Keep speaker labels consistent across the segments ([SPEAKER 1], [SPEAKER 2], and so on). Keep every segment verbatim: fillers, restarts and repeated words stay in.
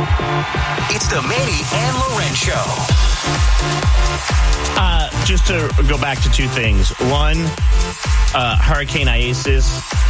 [SPEAKER 1] It's the Manny and Loren Show.
[SPEAKER 2] Uh, just to go back to two things. One, uh, Hurricane Isaias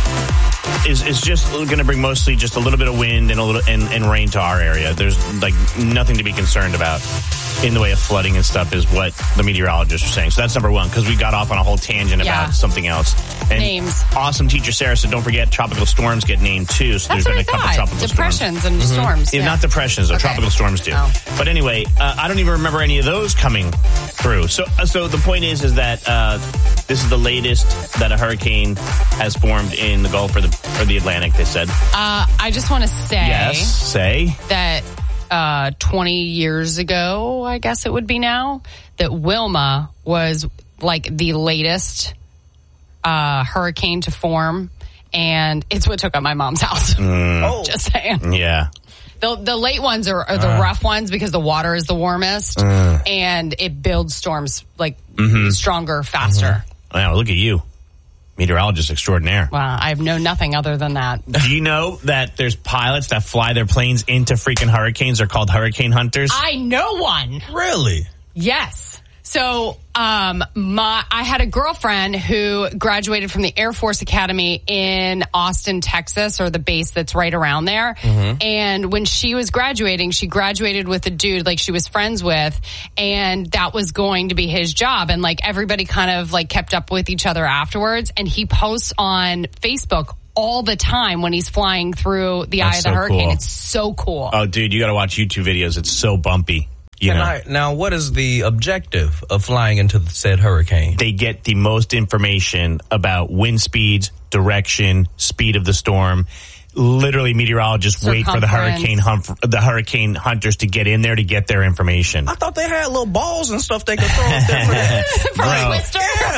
[SPEAKER 2] is is just going to bring mostly just a little bit of wind and a little and, and rain to our area. There's like nothing to be concerned about in the way of flooding and stuff is what the meteorologists are saying. So that's number one, because we got off on a whole tangent
[SPEAKER 3] Yeah.
[SPEAKER 2] about something else. And
[SPEAKER 3] Names.
[SPEAKER 2] Awesome teacher Sarah said, don't forget tropical storms get named too. So
[SPEAKER 3] That's
[SPEAKER 2] there's been
[SPEAKER 3] what I
[SPEAKER 2] a couple
[SPEAKER 3] thought.
[SPEAKER 2] tropical
[SPEAKER 3] Depressions
[SPEAKER 2] storms.
[SPEAKER 3] and storms.
[SPEAKER 2] Yeah,
[SPEAKER 3] Yeah.
[SPEAKER 2] not depressions, though.
[SPEAKER 3] Okay.
[SPEAKER 2] Tropical storms do.
[SPEAKER 3] Oh.
[SPEAKER 2] But anyway, uh, I don't even remember any of those coming through. So, uh, so the point is, is that uh, this is the latest that a hurricane has formed in the Gulf or the or the Atlantic. They said.
[SPEAKER 3] Uh, I just want to say
[SPEAKER 2] Yes. Say.
[SPEAKER 3] that uh, twenty years ago, I guess it would be now, that Wilma was like the latest uh, hurricane to form, and it's what took up my mom's house.
[SPEAKER 2] Mm.
[SPEAKER 3] Oh. Just saying.
[SPEAKER 2] Yeah.
[SPEAKER 3] The, the late ones are, are the
[SPEAKER 2] Uh.
[SPEAKER 3] rough ones because the water is the warmest,
[SPEAKER 2] Uh.
[SPEAKER 3] and it builds storms like
[SPEAKER 2] Mm-hmm.
[SPEAKER 3] stronger, faster.
[SPEAKER 2] Wow. Look at you, meteorologist extraordinaire.
[SPEAKER 3] Wow, I know nothing other than that.
[SPEAKER 2] Do you know that there's pilots that fly their planes into freaking hurricanes? They're called hurricane hunters.
[SPEAKER 3] I know one.
[SPEAKER 4] Really?
[SPEAKER 3] Yes. So, um, my, I had a girlfriend who graduated from the Air Force Academy in Austin, Texas, or the base that's right around there.
[SPEAKER 4] Mm-hmm.
[SPEAKER 3] And when she was graduating, she graduated with a dude like she was friends with, and that was going to be his job. And like everybody kind of like kept up with each other afterwards. And he posts on Facebook all the time when he's flying through the
[SPEAKER 2] That's
[SPEAKER 3] eye of the
[SPEAKER 2] so
[SPEAKER 3] hurricane.
[SPEAKER 2] cool.
[SPEAKER 3] It's so cool.
[SPEAKER 2] Oh, dude, you got to watch YouTube videos. It's so bumpy. You
[SPEAKER 4] Can
[SPEAKER 2] know.
[SPEAKER 4] I, now, what is the objective of flying into the said hurricane?
[SPEAKER 2] They get the most information about wind speeds, direction, speed of the storm. Literally, meteorologists wait for the
[SPEAKER 3] Circumference.
[SPEAKER 2] hurricane hunt, the hurricane hunters to get in there to get their information.
[SPEAKER 4] I thought they had little balls and stuff they could throw up there for that.
[SPEAKER 3] For a twister?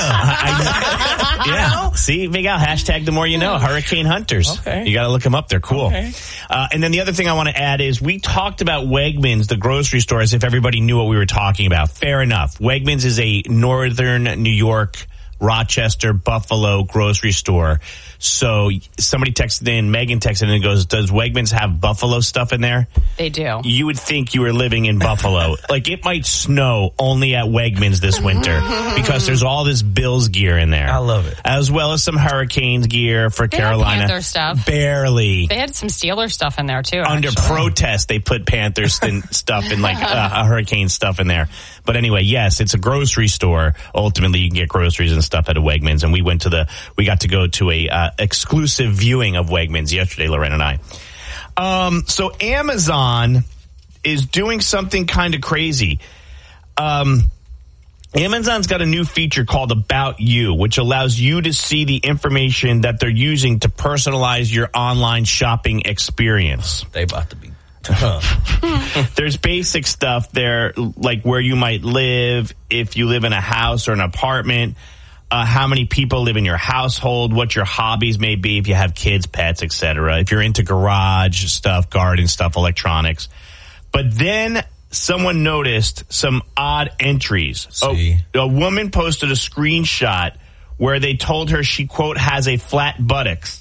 [SPEAKER 2] I- yeah. See, Big Al, hashtag the more you know, hurricane hunters.
[SPEAKER 4] Okay.
[SPEAKER 2] You got to look them up. They're cool.
[SPEAKER 4] Okay.
[SPEAKER 2] Uh, and then the other thing I want to add is we talked about Wegmans, the grocery store, as if everybody knew what we were talking about. Fair enough. Wegmans is a northern New York, Rochester, Buffalo grocery store. So somebody texted in, Megan texted in and goes, does Wegmans have Buffalo stuff in there?
[SPEAKER 3] They do.
[SPEAKER 2] You would think you were living in Buffalo. Like, it might snow only at Wegmans this winter because there's all this Bills gear in there.
[SPEAKER 4] I love it.
[SPEAKER 2] As well as some Hurricanes gear for
[SPEAKER 3] They had
[SPEAKER 2] Carolina.
[SPEAKER 3] Panther stuff.
[SPEAKER 2] Barely.
[SPEAKER 3] They had some Steeler stuff in there, too.
[SPEAKER 2] Under
[SPEAKER 3] actually.
[SPEAKER 2] protest, they put Panthers and stuff and like uh, Hurricane stuff in there. But anyway, yes, it's a grocery store. Ultimately, you can get groceries and stuff at a Wegmans. And we went to the, we got to go to a uh, exclusive viewing of Wegmans yesterday, Loren and I. Um, so Amazon is doing something kind of crazy. Um, Amazon's got a new feature called About You, which allows you to see the information that they're using to personalize your online shopping experience.
[SPEAKER 4] They about to be tough.
[SPEAKER 2] There's basic stuff there, like where you might live, if you live in a house or an apartment, uh, how many people live in your household, what your hobbies may be, if you have kids, pets, et cetera. If you're into garage stuff, garden stuff, electronics. But then someone noticed some odd entries.
[SPEAKER 4] See?
[SPEAKER 2] A, a woman posted a screenshot where they told her she, quote, has a flat buttocks.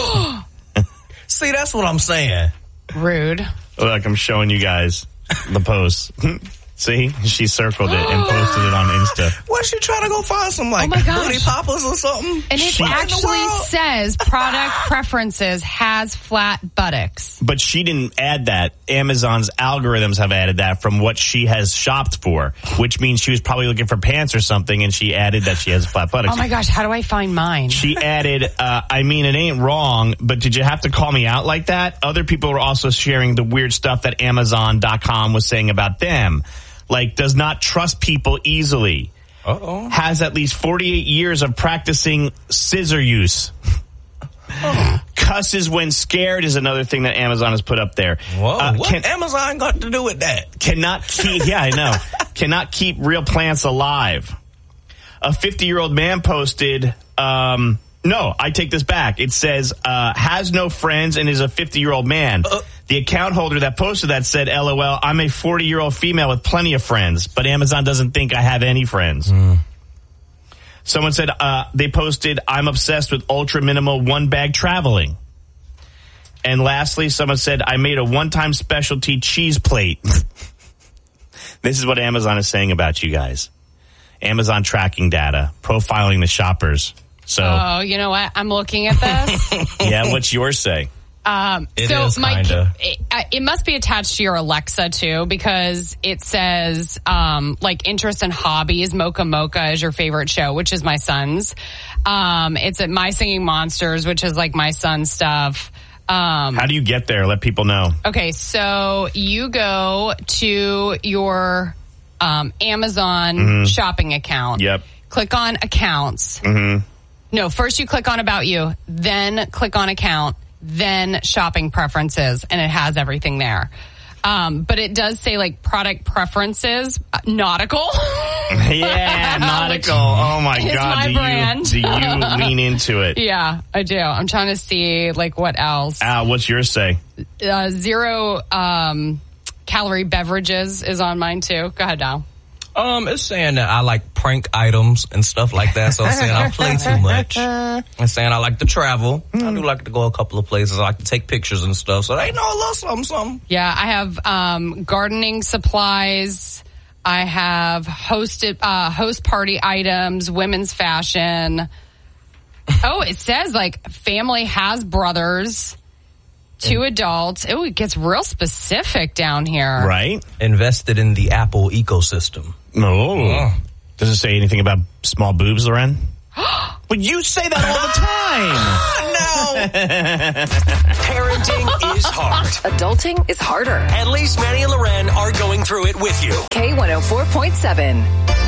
[SPEAKER 4] See, that's what I'm saying.
[SPEAKER 3] Rude.
[SPEAKER 2] Look, I'm showing you guys the post. See? She circled it and posted it on Insta.
[SPEAKER 4] Was she trying to go find some, like,
[SPEAKER 3] Oh my gosh.
[SPEAKER 4] booty poppers or something?
[SPEAKER 3] And it
[SPEAKER 2] She-
[SPEAKER 3] actually says product preferences has flat buttocks.
[SPEAKER 2] But she didn't add that. Amazon's algorithms have added that from what she has shopped for, which means she was probably looking for pants or something, and she added that she has flat buttocks.
[SPEAKER 3] Oh my gosh, how do I find mine?
[SPEAKER 2] She added, uh, I mean, it ain't wrong, but did you have to call me out like that? Other people were also sharing the weird stuff that Amazon dot com was saying about them. Like, does not trust people easily.
[SPEAKER 4] Uh-oh.
[SPEAKER 2] Has at least forty-eight years of practicing scissor use.
[SPEAKER 4] Oh.
[SPEAKER 2] Cusses when scared is another thing that Amazon has put up there.
[SPEAKER 4] Whoa,
[SPEAKER 2] Uh,
[SPEAKER 4] what
[SPEAKER 2] can-
[SPEAKER 4] Amazon got to do with that?
[SPEAKER 2] Cannot keep, yeah, I know. Cannot keep real plants alive. A fifty-year-old man posted, um, no, I take this back. It says, uh, has no friends and is a fifty-year-old man.
[SPEAKER 4] Uh,
[SPEAKER 2] the account holder that posted that said, L O L, I'm a forty-year-old female with plenty of friends, but Amazon doesn't think I have any friends.
[SPEAKER 4] Mm.
[SPEAKER 2] Someone said, uh, they posted, I'm obsessed with ultra minimal one bag traveling. And lastly, someone said, I made a one-time specialty cheese plate. This is what Amazon is saying about you guys. Amazon tracking data, profiling the shoppers. So,
[SPEAKER 3] oh, you know what? I'm looking at this.
[SPEAKER 2] yeah, what's yours say?
[SPEAKER 3] Um,
[SPEAKER 4] It
[SPEAKER 3] so
[SPEAKER 4] is
[SPEAKER 3] my,
[SPEAKER 4] kinda.
[SPEAKER 3] it, it must be attached to your Alexa too, because it says, um, like interest and hobbies. Mocha Mocha is your favorite show, which is my son's. Um, it's at My Singing Monsters, which is like my son's stuff. Um,
[SPEAKER 2] How do you get there? Let people know.
[SPEAKER 3] okay. So you go to your, um, Amazon
[SPEAKER 2] Mm-hmm.
[SPEAKER 3] shopping account.
[SPEAKER 2] Yep.
[SPEAKER 3] Click on accounts.
[SPEAKER 2] Mm-hmm.
[SPEAKER 3] No, first you click on About You, then click on Account, then Shopping Preferences, and it has everything there. Um, but it does say like product preferences, uh, nautical.
[SPEAKER 2] Yeah, nautical. Oh my
[SPEAKER 3] Is
[SPEAKER 2] God.
[SPEAKER 3] my
[SPEAKER 2] do
[SPEAKER 3] brand.
[SPEAKER 2] you do you lean into it?
[SPEAKER 3] Yeah, I do. I'm trying to see like what else.
[SPEAKER 2] Al, what's yours say?
[SPEAKER 3] Uh, zero um, calorie beverages is on mine too. Go ahead, Al.
[SPEAKER 4] Um, it's saying that I like prank items and stuff like that. So it's saying I play too much. It's saying I like to travel. I do like to go a couple of places. I like to take pictures and stuff. So they know a little something, something.
[SPEAKER 3] Yeah, I have um, gardening supplies. I have hosted uh, host party items, women's fashion. Oh, it says like family has brothers, two adults. Oh, it gets real specific down here.
[SPEAKER 2] Right?
[SPEAKER 4] Invested in the Apple ecosystem.
[SPEAKER 2] Oh. Does it say anything about small boobs, Loren? But you say that all the time.
[SPEAKER 4] No.
[SPEAKER 1] Parenting is hard.
[SPEAKER 5] Adulting is harder.
[SPEAKER 1] At least Manny and Loren are going through it with you.
[SPEAKER 5] K one oh four point seven.